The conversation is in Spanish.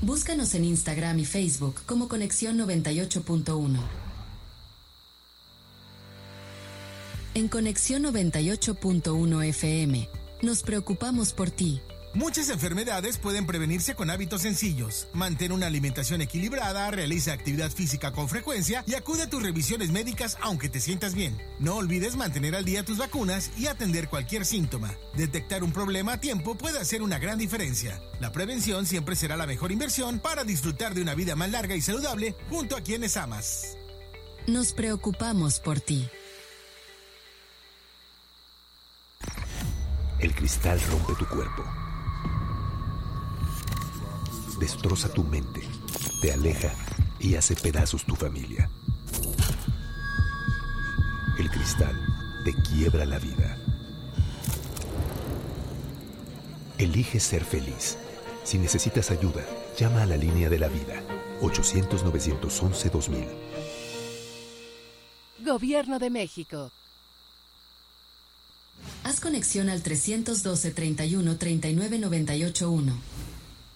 Búscanos en Instagram y Facebook como Conexión 98.1. En Conexión 98.1 FM, nos preocupamos por ti. Muchas enfermedades pueden prevenirse con hábitos sencillos. Mantén una alimentación equilibrada, realiza actividad física con frecuencia y acude a tus revisiones médicas aunque te sientas bien. No olvides mantener al día tus vacunas y atender cualquier síntoma. Detectar un problema a tiempo puede hacer una gran diferencia. La prevención siempre será la mejor inversión para disfrutar de una vida más larga y saludable junto a quienes amas. Nos preocupamos por ti. El cristal rompe tu cuerpo. Destroza tu mente, te aleja y hace pedazos tu familia. El cristal te quiebra la vida. Elige ser feliz. Si necesitas ayuda, llama a la línea de la vida, 800-911-2000. Gobierno de México. Haz conexión al 312-31-3998-1.